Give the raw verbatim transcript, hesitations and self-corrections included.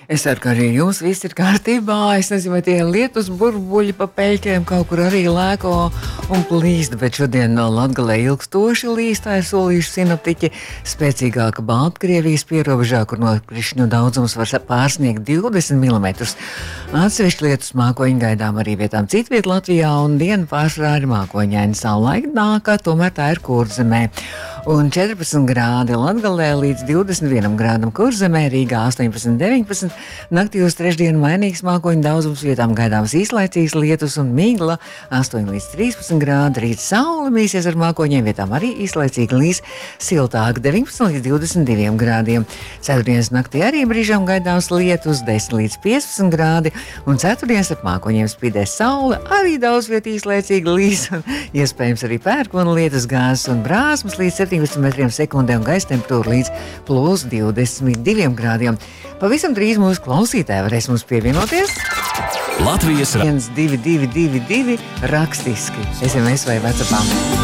Es ceru, ka arī jums viss ir kārtībā. Es nezinu, vai tie lietus burbuļi pa peļķiem kaut kur arī lēko un plīst, bet šodien Latgalē ilgstoši līst, tā ir solījuši sinoptiķi. Spēcīgāka Baltkrievijas pierobežā, kur nokrišņu daudzums var pārsniegt divdesmit milimetrus. Atsevišķi lietus mākoņi gaidām arī vietām citviet Latvijā, un diena pārsvarā ir mākoņaina. Saulaika nākā, tomēr tā ir Kurzemē. Un četrpadsmit grādi Latgalē līdz divdesmit vienam grādam Kurzemē, Rīgā astoņpadsmit deviņpadsmit. Naktī uz trešdienu mainīgs mākoņu daudzums, vietām gaidāms īslaicīgs lietus un migla, astoņi līdz trīspadsmit grādi. Rīt saule mīsies ar mākoņiem, vietām arī īslaicīgi līs, siltāk deviņpadsmit līdz divdesmit diviem grādiem. Ceturtdienas naktī arī brīžām gaidāms lietus, desmit līdz piecpadsmit grādi, un ceturtdienas ap mākoņiem spīdēs saule, arī daudz viet īslaicīgi līs, un iespējams arī pērkona lietus, gāzes un brāzmas līdz septiņpadsmit metriem sekundē un gaisa temperatūra līdz plus divdesmit diviem grādiem. Pavisam drīz mūsu klausītāji varēs mums pievienoties. Latvijas viens divi divi divi divi rakstiski. es em es vai WhatsAppā.